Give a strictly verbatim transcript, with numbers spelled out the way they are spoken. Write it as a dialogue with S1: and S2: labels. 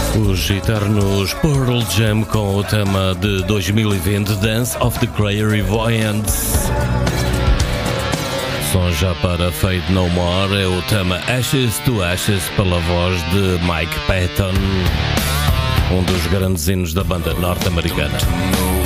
S1: Os eternos Pearl Jam com o tema de dois mil e vinte, Dance of the Clairvoyants. Som já para Fade No More é o tema Ashes to Ashes pela voz de Mike Patton, um dos grandes hinos da banda norte-americana.